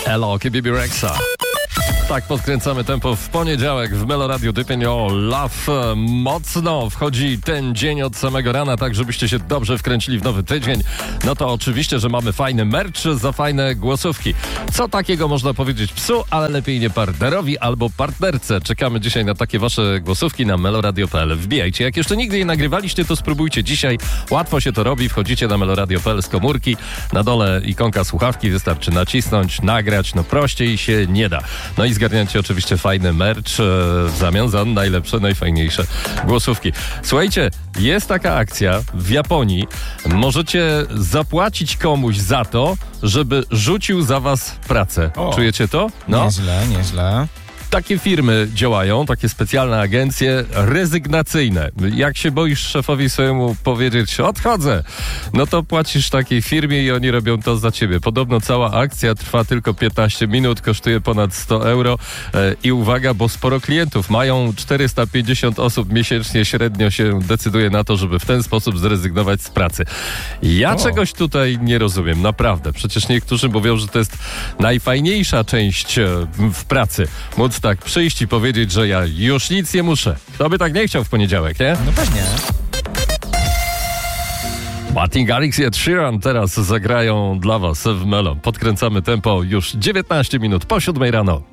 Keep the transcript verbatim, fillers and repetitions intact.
Elo, K B B Rexa. Tak, podkręcamy tempo w poniedziałek w Melo Radio Dypinio Love. Mocno wchodzi ten dzień od samego rana, tak żebyście się dobrze wkręcili w nowy tydzień. No to oczywiście, że mamy fajny merch za fajne głosówki. Co takiego można powiedzieć psu, ale lepiej nie partnerowi albo partnerce. Czekamy dzisiaj na takie wasze głosówki na meloradio kropka p l. Wbijajcie. Jak jeszcze nigdy je nagrywaliście, to spróbujcie dzisiaj. Łatwo się to robi. Wchodzicie na meloradio kropka p l z komórki. Na dole ikonka słuchawki. Wystarczy nacisnąć, nagrać. No prościej się nie da. No i zgarniacie oczywiście fajny merch e, w zamian za najlepsze, najfajniejsze głosówki. Słuchajcie, jest taka akcja w Japonii. Możecie zapłacić komuś za to, żeby rzucił za was pracę. O, czujecie to? No. Nieźle, nieźle. Takie firmy działają, takie specjalne agencje rezygnacyjne. Jak się boisz szefowi swojemu powiedzieć odchodzę, no to płacisz takiej firmie i oni robią to za ciebie. Podobno cała akcja trwa tylko piętnaście minut, kosztuje ponad sto euro e, i uwaga, bo sporo klientów mają czterysta pięćdziesiąt osób miesięcznie średnio się decyduje na to, żeby w ten sposób zrezygnować z pracy. Ja o. czegoś tutaj nie rozumiem, naprawdę. Przecież niektórzy mówią, że to jest najfajniejsza część e, w pracy. Móc tak przyjść i powiedzieć, że ja już nic nie muszę. Kto by tak nie chciał w poniedziałek, nie? No pewnie. Martin Garrix i Ed Sheeran teraz zagrają dla was w Melo. Podkręcamy tempo już dziewiętnaście minut po siódmej rano.